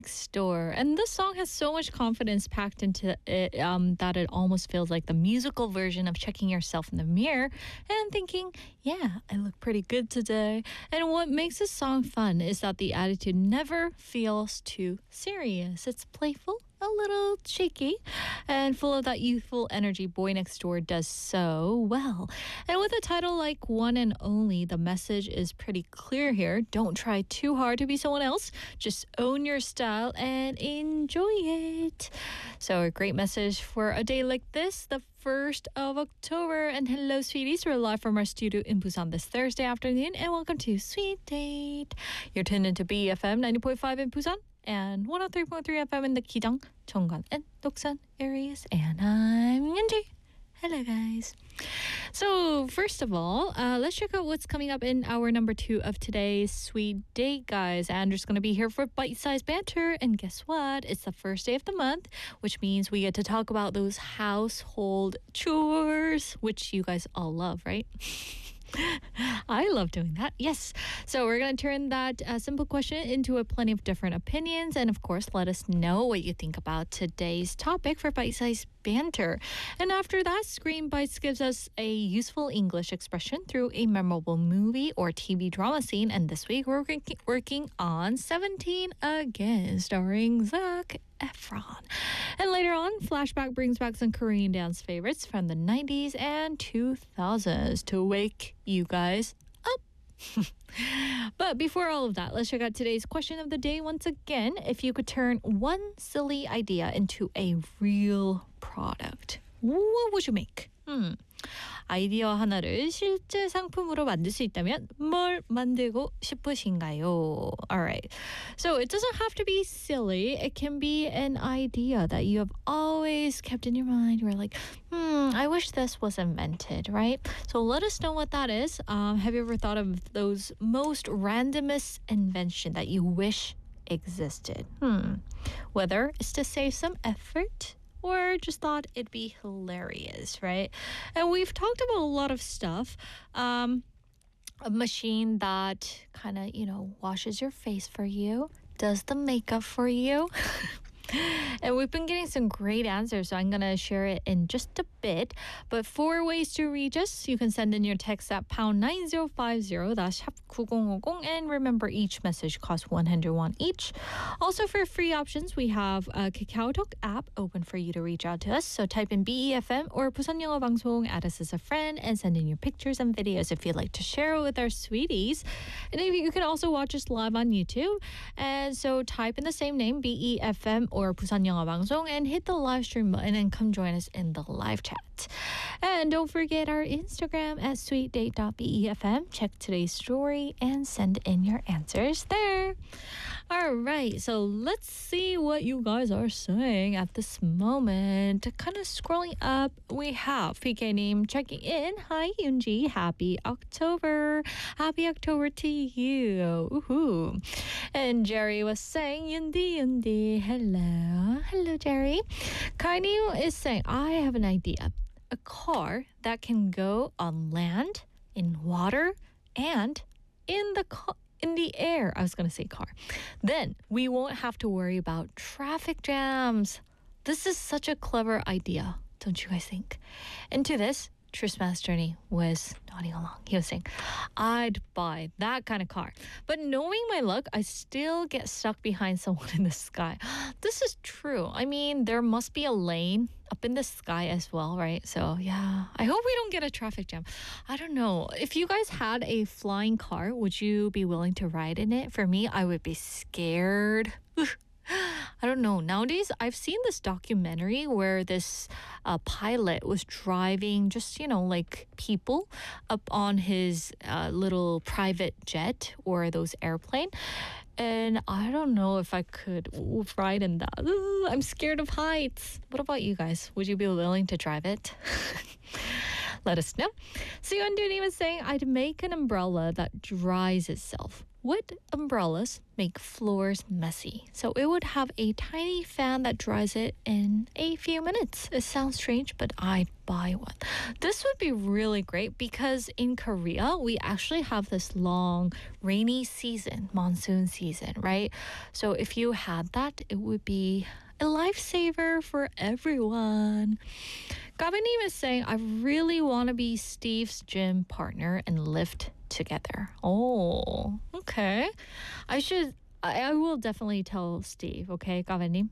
Store. And this song has so much confidence packed into it that it almost feels like the musical version of checking yourself in the mirror and thinking, yeah, I look pretty good today. And what makes this song fun is that the attitude never feels too serious. It's playful, a little cheeky, and full of that youthful energy Boy Next Door does so well. And with a title like One and Only, the message is pretty clear here. Don't try too hard to be someone else. Just own your style and enjoy it. So a great message for a day like this, the 1st of October. And hello, sweeties. We're live from our studio in Busan this Thursday afternoon. And welcome to Sweet Date. You're tuned into BFM 90.5 in Busan and 103.3 FM in the Gijang, Cheonggan, and Doksan areas. And I'm Yunji. Hello, guys. So, first of all, let's check out what's coming up in hour number 2 of today's Sweet Date, guys. Andrew's going to be here for bite-sized banter. And guess what? It's the first day of the month, which means we get to talk about those household chores, which you guys all love, right? I love doing that. Yes. So we're going to turn that simple question into a plenty of different opinions. And of course, let us know what you think about today's topic for Bite-Sized Banter. And after that, Screen Bites gives us a useful English expression through a memorable movie or TV drama scene. And this week, we're working on 17 Again, starring Zac Efron. And later on, Flashback brings back some Korean dance favorites from the 90s and 2000s to wake you guys up. But before all of that, let's check out today's question of the day once again. If you could turn one silly idea into a real product, what would you make? 아이디어 하나를 실제 상품으로 만들 수 있다면 뭘 만들고 싶으신가요? Alright. So it doesn't have to be silly. It can be an idea that you have always kept in your mind. You're like, I wish this was invented, right? So let us know what that is. Have you ever thought of those most randomest invention that you wish existed? Whether it's to save some effort or just thought it'd be hilarious, right? And we've talked about a lot of stuff. A machine that kind of, washes your face for you, does the makeup for you. And we've been getting some great answers, so I'm going to share it in just a bit. But 4 ways to reach us. You can send in your text at pound 9050, that's 샵 9050. And remember, each message costs 101 each. Also, for free options, we have a KakaoTalk app open for you to reach out to us. So type in BEFM or Busan Yeongo Bangsoong, add us as a friend, and send in your pictures and videos if you'd like to share it with our sweeties. And you can also watch us live on YouTube. And so type in the same name, BEFM or Busan Yeongo Bangsoong, and hit the live stream button and come join us in the live chat. And don't forget our Instagram at sweetdate.befm. Check today's story and send in your answers there. All right, so let's see what you guys are saying at this moment. Kind of scrolling up, we have PK님 checking in. Hi, Yoonji. Happy October. Happy October to you. Woohoo. And Jerry was saying, Yundi. Hello. Hello, Jerry. Kainu is saying, I have an idea. A car that can go on land, in water, and in the air. I was going to say car. Then we won't have to worry about traffic jams. This is such a clever idea, don't you guys think? And to this, Trismas Journey was nodding along. He was saying, I'd buy that kind of car. But knowing my luck, I still get stuck behind someone in the sky. This is true. I mean, there must be a lane up in the sky as well, right? So yeah, I hope we don't get a traffic jam. I don't know. If you guys had a flying car, would you be willing to ride in it? For me, I would be scared. I don't know. Nowadays, I've seen this documentary where this pilot was driving just, like people up on his little private jet or those airplane. And I don't know if I could ride in that. I'm scared of heights. What about you guys? Would you be willing to drive it? Let us know. Suyun Dooney was saying, I'd make an umbrella that dries itself. Wood umbrellas make floors messy, so it would have a tiny fan that dries it in a few minutes. It sounds strange, but I'd buy one. This would be really great because in Korea, we actually have this long rainy season, monsoon season, right? So if you had that, it would be a lifesaver for everyone. Gavanim is saying, I really want to be Steve's gym partner and lift together. Oh, okay. I will definitely tell Steve, okay, Gavanim?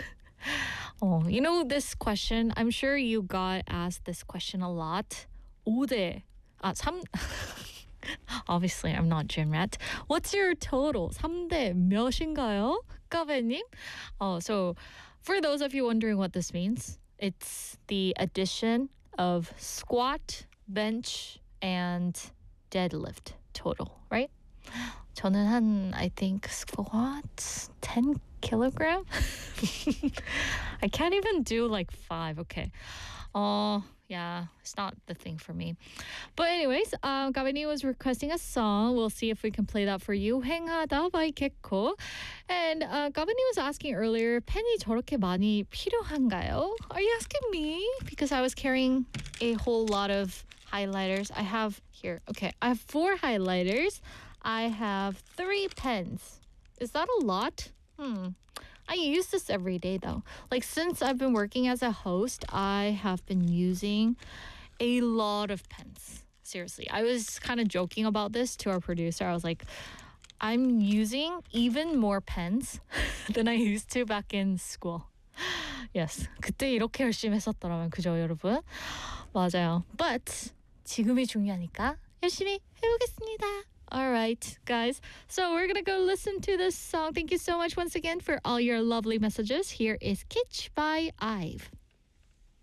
Oh, you know this question, I'm sure you got asked this question a lot. 5대, 3, obviously I'm not gym rat. What's your total? 3대 몇인가요? Gavanim? Oh, so for those of you wondering what this means, it's the addition of squat, bench, and deadlift total, right? 저는 I think squat 10 kilogram? I can't even do like 5. Okay. Oh, yeah, it's not the thing for me. But anyways, Gavini was requesting a song. We'll see if we can play that for you. 행하다 by Gekko. And Gavini was asking earlier, 펜이 저렇게 많이 필요한가요? Are you asking me? Because I was carrying a whole lot of highlighters. I have 4 highlighters. I have 3 pens. Is that a lot? I use this every day though. Like since I've been working as a host, I have been using a lot of pens. Seriously, I was kind of joking about this to our producer. I was like, I'm using even more pens than I used to back in school. Yes, 그때 이렇게 열심히 했었더라면 그죠, 여러분? 맞아요. But 지금이 중요하니까 열심히 해보겠습니다. All right, guys. So we're going to go listen to this song. Thank you so much once again for all your lovely messages. Here is Kitsch by Ive.